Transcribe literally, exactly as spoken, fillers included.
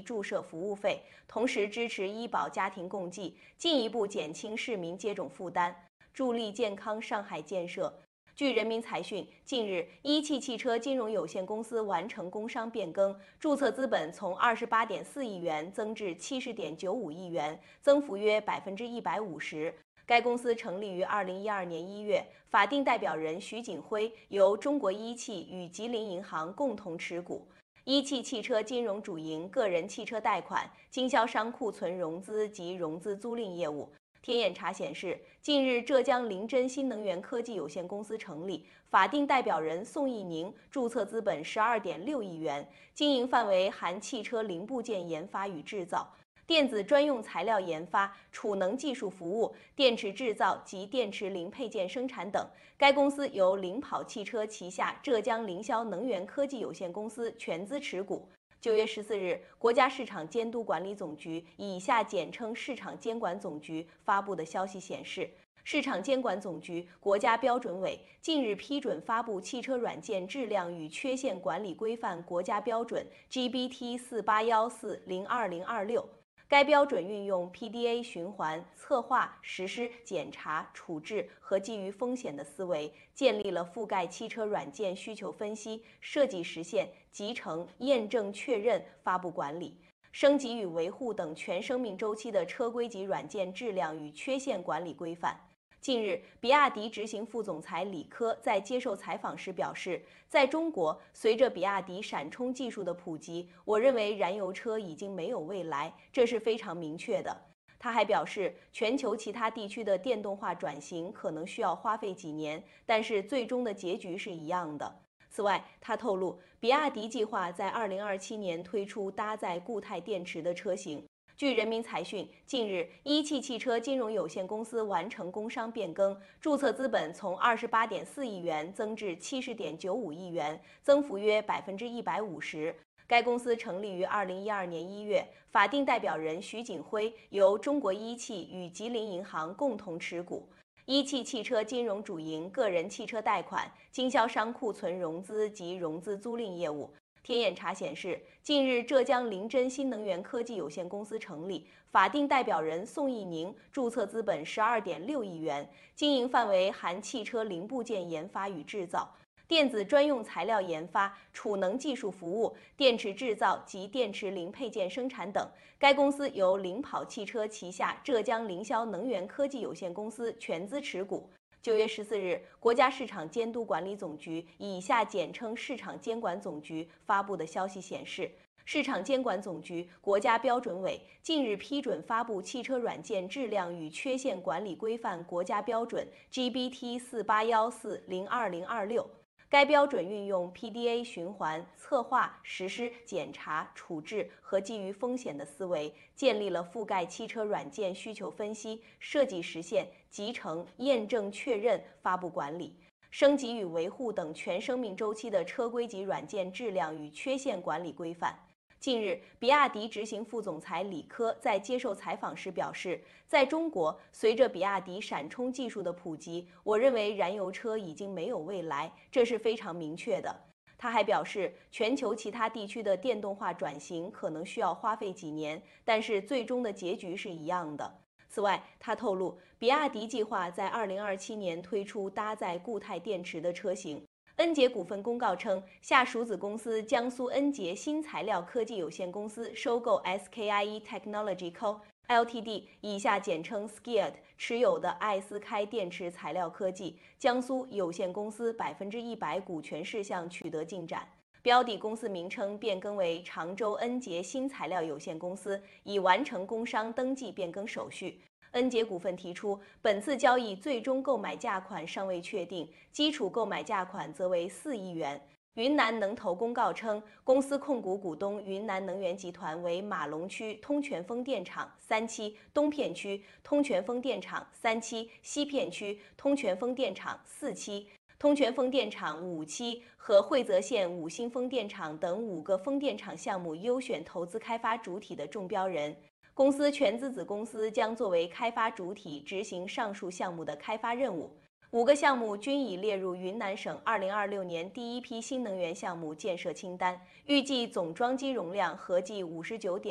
及注射服务费，同时支持医保家庭共济，进一步减轻市民接种负担，助力健康上海建设。据人民财讯，近日，一汽汽车金融有限公司完成工商变更，注册资本从二十八点四亿元增至七十点九五亿元，增幅约百分之一百五十。该公司成立于二零一二年一月，法定代表人徐景辉由中国一汽与吉林银行共同持股。一汽汽车金融主营个人汽车贷款、经销商库存融资及融资租赁业务。天眼查显示，近日浙江临臻新能源科技有限公司成立，法定代表人宋义宁，注册资本十二点六亿元，经营范围含汽车零部件研发与制造、电子专用材料研发、储能技术服务、电池制造及电池零配件生产等。该公司由领跑汽车旗下浙江凌霄能源科技有限公司全资持股。九月十四日，国家市场监督管理总局（以下简称市场监管总局）发布的消息显示，市场监管总局、国家标准委近日批准发布汽车软件质量与缺陷管理规范国家标准 G B T 四八一四零二零二六。该标准运用 P D A 循环、策划、实施、检查、处置和基于风险的思维，建立了覆盖汽车软件需求分析、设计实现、集成、验证确认、发布管理、升级与维护等全生命周期的车规级软件质量与缺陷管理规范。近日，比亚迪执行副总裁李科在接受采访时表示，在中国，随着比亚迪闪充技术的普及，我认为燃油车已经没有未来，这是非常明确的。他还表示，全球其他地区的电动化转型可能需要花费几年，但是最终的结局是一样的。此外，他透露，比亚迪计划在二零二七年推出搭载固态电池的车型。据人民财讯，近日，一汽汽车金融有限公司完成工商变更，注册资本从二十八点四亿元增至七十点九五亿元，增幅约百分之一百五十。该公司成立于二零一二年一月，法定代表人徐景辉由中国一汽与吉林银行共同持股。一汽汽车金融主营个人汽车贷款、经销商库存融资及融资租赁业务。天眼查显示，近日浙江临臻新能源科技有限公司成立，法定代表人宋义宁，注册资本十二点六亿元，经营范围含汽车零部件研发与制造、电子专用材料研发、储能技术服务、电池制造及电池零配件生产等。该公司由领跑汽车旗下浙江凌霄能源科技有限公司全资持股。九月十四日，国家市场监督管理总局（以下简称市场监管总局）发布的消息显示，市场监管总局、国家标准委近日批准发布汽车软件质量与缺陷管理规范国家标准 G B T 四八一四零二零二六。该标准运用 P D A 循环、策划、实施、检查、处置和基于风险的思维，建立了覆盖汽车软件需求分析、设计实现、集成、验证确认、发布管理、升级与维护等全生命周期的车规级软件质量与缺陷管理规范。近日，比亚迪执行副总裁李科在接受采访时表示，在中国，随着比亚迪闪充技术的普及，我认为燃油车已经没有未来，这是非常明确的。他还表示，全球其他地区的电动化转型可能需要花费几年，但是最终的结局是一样的。此外，他透露，比亚迪计划在二零二七年推出搭载固态电池的车型。恩捷股份公告称，下属子公司江苏恩捷新材料科技有限公司收购 S K I E Technology Co. Ltd（ 以下简称 S K I E D） 持有的艾斯开电池材料科技江苏有限公司百分之一百股权事项取得进展，标的公司名称变更为常州恩捷新材料有限公司，已完成工商登记变更手续。恩捷股份提出，本次交易最终购买价款尚未确定，基础购买价款则为四亿元。云南能投公告称，公司控股股东云南能源集团为马龙区通泉风电场三期、东片区通泉风电场三期、西片区通泉风电场四期、通泉风电场五期和惠泽县五星风电场等五个风电场项目优选投资开发主体的中标人。公司全资子公司将作为开发主体执行上述项目的开发任务。五个项目均已列入云南省二零二六年第一批新能源项目建设清单，预计总装机容量合计五十九点。